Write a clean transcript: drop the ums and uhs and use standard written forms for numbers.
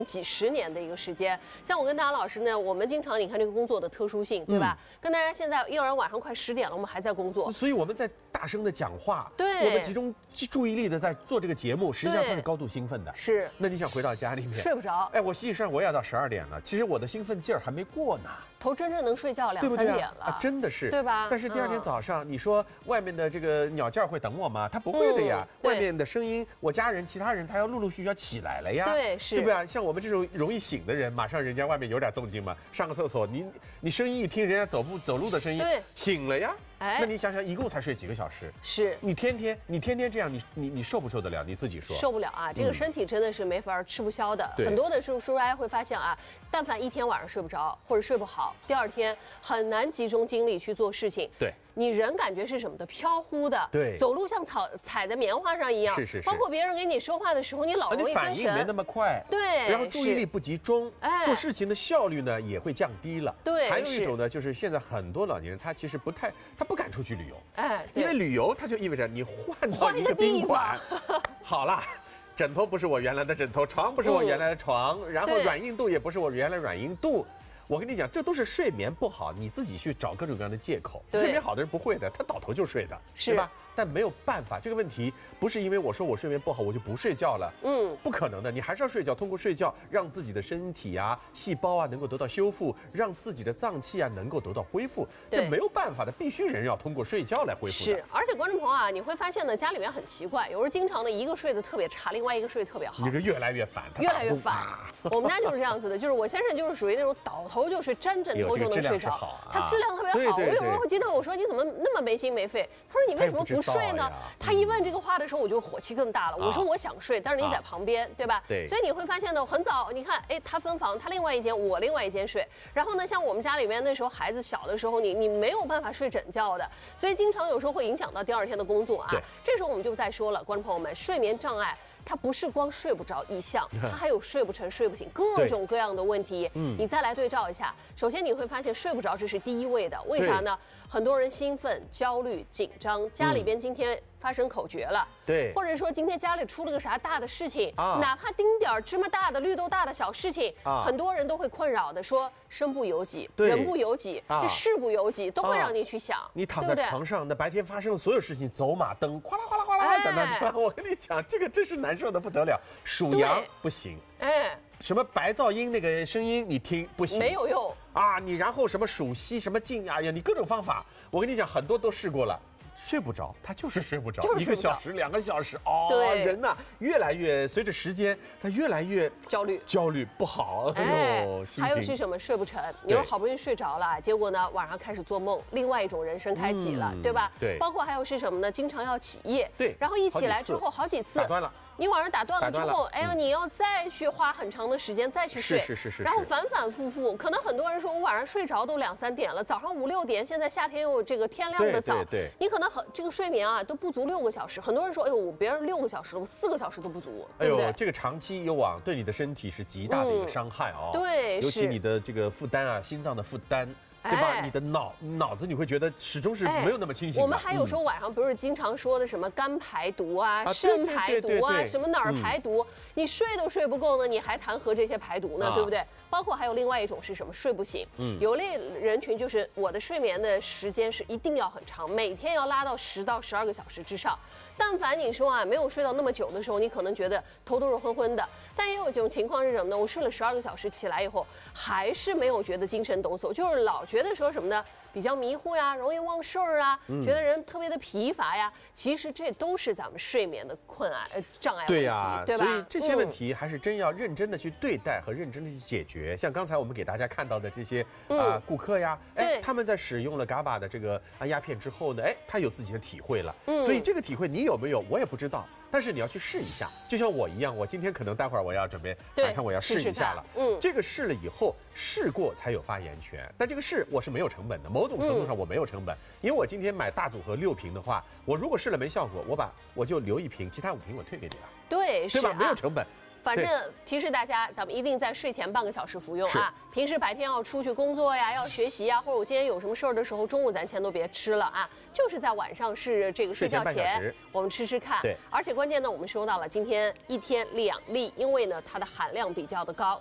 几十年的一个时间。像我跟大家老师呢，我们经常你看这个工作的特殊性，对吧？跟大家现在幼儿园晚上快10点了，我们还在工作， 所以我们在大声的讲话， 对， 我们集中注意力的在做这个节目，实际上它是高度兴奋的。 是。 那你想回到家里面睡不着？ 哎，我实际上我也要到12点了，其实我的兴奋劲儿还没过呢。 头真正能睡觉2、3点了啊，真的是， 对吧？ 但是第2天早上，你说外面的这个鸟叫会等我吗？它不会的呀。外面的声音，我家人、其他人，他要陆陆续续要起来了呀。 对，是， 对不对？像我们这种容易醒的人，马上人家外面有点动静嘛，上个厕所，你声音一听，人家走路的声音， 对， 醒了呀。 哎， 那你想想，一共才睡几个小时？ 是你天天这样，你受不受得了？你自己说。 受不了啊！这个身体真的是没法吃不消的。很多的叔叔阿姨会发现啊，但凡一天晚上睡不着或者睡不好，第2天很难集中精力去做事情。 对。 你人感觉是什么的？飘忽的， 对， 走路像踩在棉花上一样， 是。 包括别人给你说话的时候，你老容易分神， 你反应没那么快， 对， 然后注意力不集中，做事情的效率呢也会降低了。 对， 还有一种呢，就是现在很多老年人他其实他不敢出去旅游， 哎， 因为旅游它就意味着你换到一个宾馆，好了。枕头不是我原来的枕头，床不是我原来的床，然后软硬度也不是我原来软硬度。我跟你讲，这都是睡眠不好，你自己去找各种各样的借口。睡眠好的人不会的，他倒头就睡的，是吧？但没有办法，这个问题不是因为我说我睡眠不好我就不睡觉了，不可能的，你还是要睡觉，通过睡觉让自己的身体啊、细胞啊能够得到修复，让自己的脏器啊能够得到恢复，这没有办法的，必须人要通过睡觉来恢复的。 是，而且观众朋友啊，你会发现呢，家里面很奇怪，有时候经常的一个睡得特别差，另外一个睡得特别好， 你这个越来越烦， 越来越烦。我们家就是这样子的，就是我先生就是属于那种倒头就睡，沾枕头就能睡着，他质量特别好。我有时候会经常我说你怎么那么没心没肺？他说你为什么不睡呢？他一问这个话的时候，我就火气更大了。我说我想睡，但是你在旁边，对吧？ 对。 所以你会发现呢，很早，你看，哎，他分房，他另外一间，我另外一间睡。然后呢，像我们家里面那时候孩子小的时候，你没有办法睡枕觉的，所以经常有时候会影响到第2天的工作啊。这时候我们就在说了，观众朋友们，睡眠障碍。它不是光睡不着一项，它还有睡不成、睡不醒各种各样的问题。你再来对照一下，首先你会发现睡不着这是第一位的，为啥呢？很多人兴奋、焦虑、紧张，家里边今天发生口诀了， 对， 或者说今天家里出了个啥大的事情，哪怕丁点芝麻大的、绿豆大的小事情，很多人都会困扰的，说身不由己，人不由己，这事不由己，都会让你去想。 你躺在床上，那白天发生的所有事情，走马灯，哗啦哗啦哗啦在那转，我跟你讲，这个真是难受的不得了。数羊不行，哎，什么白噪音那个声音你听不行， 没有用啊！你然后什么数息什么静，哎呀，你各种方法，我跟你讲，很多都试过了。睡不着，他就是睡不着，1个小时、2个小时，人呐，越来越随着时间，他越来越焦虑不好，哎呦， 还有是什么睡不成？你说好不容易睡着了，结果呢晚上开始做梦，另外一种人生开启了，对吧？ 对， 包括还有是什么呢？经常要起夜， 对， 然后一起来之后好几次打断了。 你晚上打断了之后，哎呦，你要再去花很长的时间再去睡， 是， 然后反反复复，可能很多人说我晚上睡着都2、3点了，早上5、6点，现在夏天又这个天亮的早， 对， 你可能这个睡眠啊都不足6个小时，很多人说，哎呦，我别人6个小时了，我4个小时都不足， 哎呦，这个长期有往对你的身体是极大的一个伤害哦， 对， 尤其你的这个负担啊，心脏的负担。对吧？你的脑子你会觉得始终是没有那么清醒的。 我们还有时候晚上不是经常说的什么肝排毒啊、肾排毒啊、什么哪儿排毒，你睡都睡不够呢，你还谈何这些排毒呢？对不对？包括还有另外一种是什么？睡不醒。有类人群就是我的睡眠的时间是一定要很长，每天要拉到10到12个小时之上。但凡你说啊没有睡到那么久的时候，你可能觉得头都是昏昏的。但也有一种情况是什么呢？我睡了12个小时起来以后，还是没有觉得精神抖擞，就是老觉得说什么呢？比较迷糊呀，容易忘事儿啊，觉得人特别的疲乏呀。其实这都是咱们睡眠的障碍问题， 对呀， 对吧？ 所以这些问题还是真要认真的去对待和认真的去解决。像刚才我们给大家看到的这些顾客呀，哎，他们在使用了 GABA 的这个鸦片之后呢，哎，他有自己的体会了。所以这个体会你有没有，我也不知道。但是你要去试一下，就像我一样，我今天可能待会儿我要准备晚上我要试一下了。这个试了以后，试过才有发言权。但这个试我是没有成本的，某种程度上我没有成本，因为我今天买大组合6瓶的话，我如果试了没效果，我就留1瓶，其他5瓶我退给你了。 对， 对吧？没有成本。 反正提示大家，咱们一定在睡前半个小时服用啊。平时白天要出去工作呀，要学习呀，或者我今天有什么事儿的时候，中午咱先都别吃了啊。就是在晚上是这个睡觉前，我们吃看。 对， 而且关键呢，我们说到了今天1天2粒，因为呢它的含量比较的高。